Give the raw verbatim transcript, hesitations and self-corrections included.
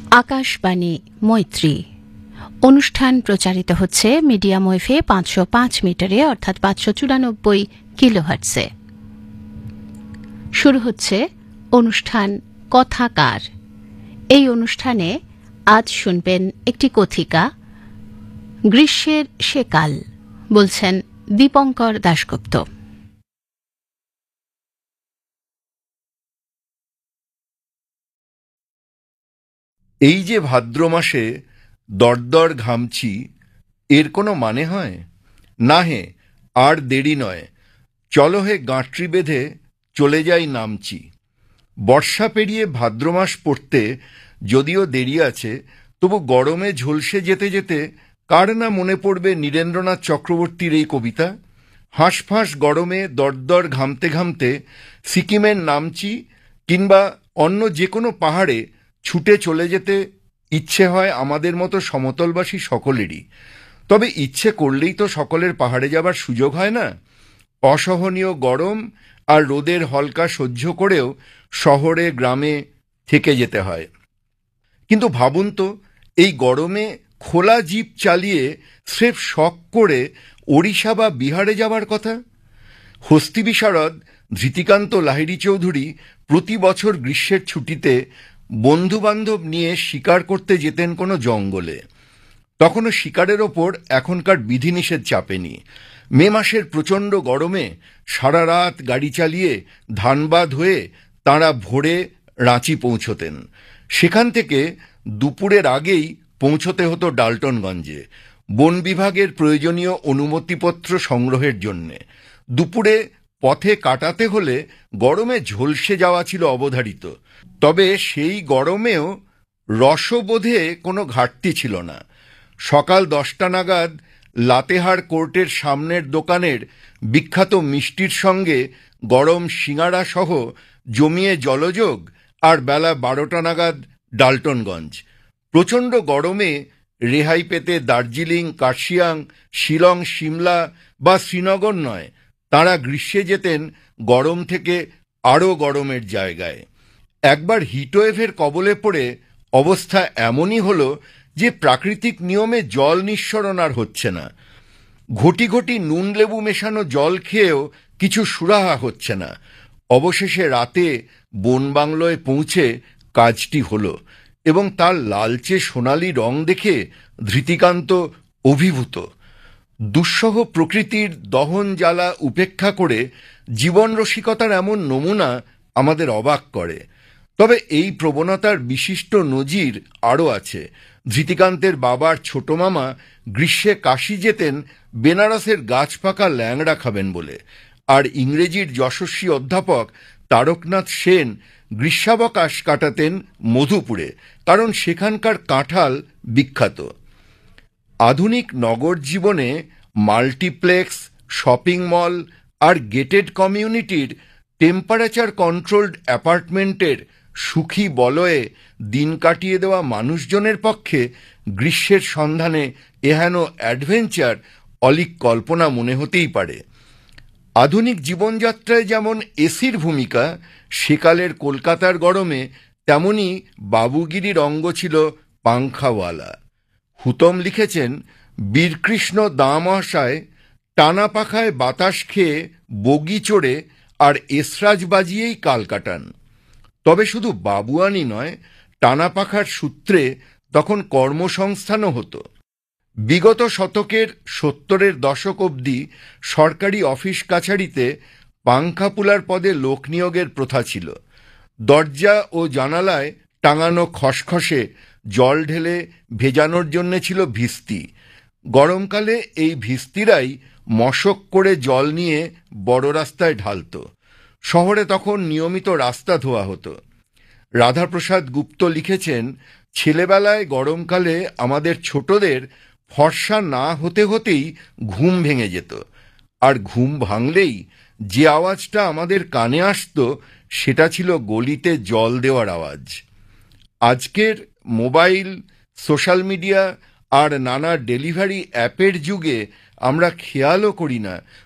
আকাশবাণী মৈত্রী অনুষ্ঠান প্রচারিত হচ্ছে মিডিয়াম ওয়েভে পাঁচশো পাঁচ মিটারে অর্থাৎ পাঁচশো চুরানব্বই কিলোহার্টসে। শুরু হচ্ছে অনুষ্ঠান কথাকার। এই অনুষ্ঠানে আজ শুনবেন একটি কথিকা, গ্রীষ্মের সেকাল। বলছেন দীপঙ্কর দাশগুপ্ত। এই যে ভাদ্র মাসে দরদর ঘামছি, এর কোনো মানে হয় না? হে, আর দেরি নয়, চলো হে গাঁটরি বেঁধে চলে যাই নামচি। বর্ষা পেরিয়ে ভাদ্র মাস পড়তে যদিও দেরি আছে, তবু গরমে ঝলসে যেতে যেতে কার না মনে পড়বে নীরেন্দ্রনাথ চক্রবর্তীর এই কবিতা? হাঁসফাঁস গরমে দরদর ঘামতে ঘামতে সিকিমের নামচি কিংবা অন্য যে কোনো পাহাড়ে ছুটে চলে যেতে ইচ্ছে হয় আমাদের মতো সমতলবাসী সকলেরই। তবে ইচ্ছে করলেই তো সকলের পাহাড়ে যাবার সুযোগ হয় না। অসহনীয় গরম আর রোদের হলকা সহ্য করেও শহরে গ্রামে থেকে যেতে হয়। কিন্তু ভাবুন তো, এই গরমে খোলা জিপ চালিয়ে স্রেফ শখ করে ওড়িশা বা বিহারে যাবার কথা। হস্তি বিশারদ ধৃতিকান্ত লাহিড়ী চৌধুরী প্রতি বছর গ্রীষ্মের ছুটিতে বন্ধুবান্ধব নিয়ে শিকার করতে যেতেন কোনো জঙ্গলে। তখনও শিকারের ওপর এখনকার বিধিনিষেধ চাপেনি। মে মাসের প্রচণ্ড গরমে সারা রাত গাড়ি চালিয়ে ধানবাদ হয়ে তাঁরা ভোরে রাঁচি পৌঁছতেন। সেখান থেকে দুপুরের আগেই পৌঁছতে হতো ডাল্টনগঞ্জে বন বিভাগের প্রয়োজনীয় অনুমতিপত্র সংগ্রহের জন্যে। দুপুরে পথে কাটাতে হলে গরমে ঝলসে যাওয়া ছিল অবধারিত। তবে সেই গরমেও রসবোধে কোনো ঘাটতি ছিল না। সকাল দশটা নাগাদ লাতেহার কোর্টের সামনের দোকানের বিখ্যাত মিষ্টির সঙ্গে গরম সিঙাড়া সহ জমিয়ে জলযোগ, আর বেলা বারোটা নাগাদ ডাল্টনগঞ্জ। প্রচণ্ড গরমে রেহাই পেতে দার্জিলিং, কার্শিয়াং, শিলং, সিমলা বা শ্রীনগর নয়, তাঁরা গ্রীষ্মে যেতেন গরম থেকে আরও গরমের জায়গায়। একবার হিটওয়েভের কবলে পড়ে অবস্থা এমনই হলো যে প্রাকৃতিক নিয়মে জল নিঃসরণ আর হচ্ছে না। ঘটি ঘটি নুন লেবু মেশানো জল খেয়েও কিছু সুরাহা হচ্ছে না। অবশেষে রাতে বনবাংলোয় পৌঁছে কাজটি হলো, এবং তার লালচে সোনালি রং দেখে ধৃতিকান্ত অভিভূত। দুঃসহ প্রকৃতির দহন জ্বালা উপেক্ষা করে জীবন রসিকতার এমন নমুনা আমাদের অবাক করে। তবে এই প্রবণতার বিশিষ্ট নজির আরও আছে। ধৃতিকান্তের বাবার ছোট মামা গ্রীষ্মে কাশী যেতেন বেনারসের গাছপাকা ল্যাংড়া খাবেন বলে, আর ইংরেজির যশস্বী অধ্যাপক তারকনাথ সেন গ্রীষ্মাবকাশ কাটাতেন মধুপুরে, কারণ সেখানকার কাঁঠাল বিখ্যাত। আধুনিক নগর জীবনে মাল্টিপ্লেক্স, শপিং মল আর গেটেড কমিউনিটির টেম্পারেচার কন্ট্রোলড অ্যাপার্টমেন্টের সুখী বলয়ে দিন কাটিয়ে দেওয়া মানুষজনের পক্ষে গ্রীষ্মের সন্ধানে এহেন অ্যাডভেঞ্চার অলীক কল্পনা মনে হতেই পারে। আধুনিক জীবনযাত্রায় যেমন এসির ভূমিকা, সেকালের কলকাতার গরমে তেমনি বাবুগিরির অঙ্গ ছিল পাংখাওয়ালা। হুতম লিখেছেন, বীরকৃষ্ণ দাঁ মহাশয় টানা পাখায় বাতাস খেয়ে বগি চড়ে আর এসরাজ বাজিয়েই কাল কাটান। তবে শুধু বাবুয়ানি নয়, টানা পাখার সূত্রে তখন কর্মসংস্থানও হতো। বিগত শতকের সত্তরের দশক অবধি সরকারি অফিস কাছারিতে পাংখাপুলার পদে লোক নিয়োগের প্রথা ছিল। দরজা ও জানালায় টাঙানো খসখসে জল ঢেলে ভেজানোর জন্যে ছিল ভিস্তি। গরমকালে এই ভিস্তিরাই মশক করে জল নিয়ে বড় রাস্তায় ঢালত। শহরে তখন নিয়মিত রাস্তা ধোয়া হতো। রাধাপ্রসাদ গুপ্ত লিখেছেন, ছেলেবেলায় গরমকালে আমাদের ছোটদের ফর্সা না হতে হতেই ঘুম ভেঙে যেত, আর ঘুম ভাঙলেই যে আওয়াজটা আমাদের কানে আসতো সেটা ছিল গলিতে জল দেওয়ার আওয়াজ। আজকের মোবাইল, সোশ্যাল মিডিয়া আর নানা ডেলিভারি অ্যাপের যুগে আমরা খেয়ালও করি না